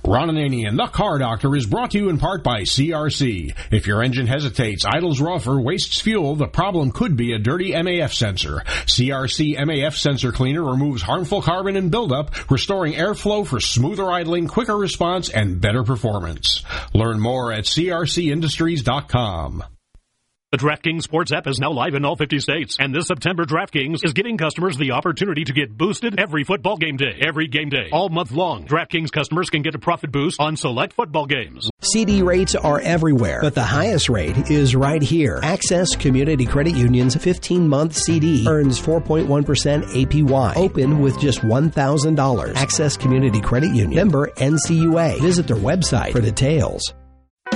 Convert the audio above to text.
Ron Ananian, the Car Doctor, is brought to you in part by CRC. If your engine hesitates, idles rough, or wastes fuel, the problem could be a dirty MAF sensor. CRC MAF sensor cleaner removes harmful carbon and buildup, restoring airflow for smoother idling, quicker response, and better performance. Learn more at crcindustries.com. The DraftKings Sports app is now live in all 50 states, and this September DraftKings is giving customers the opportunity to get boosted every football game day. Every game day, all month long, DraftKings customers can get a profit boost on select football games. CD rates are everywhere, but the highest rate is right here. Access Community Credit Union's 15-month CD earns 4.1% APY. Open with just $1,000. Access Community Credit Union. Member NCUA. Visit their website for details.